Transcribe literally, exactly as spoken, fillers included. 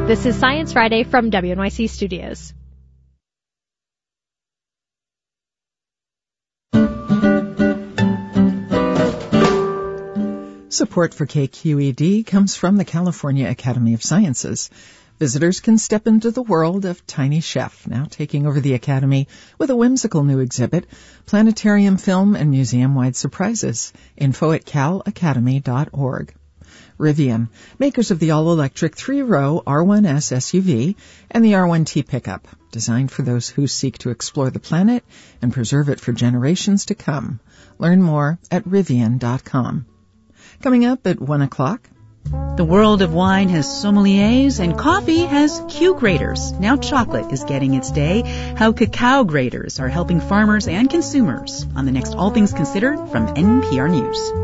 This is Science Friday from W N Y C Studios. Support for K Q E D comes from the California Academy of Sciences. Visitors can step into the world of Tiny Chef, now taking over the Academy with a whimsical new exhibit, planetarium film, and museum-wide surprises. Info at cal academy dot org. Rivian, makers of the all-electric three-row R one S S U V and the R one T pickup, designed for those who seek to explore the planet and preserve it for generations to come. Learn more at rivian dot com. Coming up at one o'clock. The world of wine has sommeliers and coffee has Q graders. Now chocolate is getting its day. How cacao graders are helping farmers and consumers on the next All Things Considered from N P R News.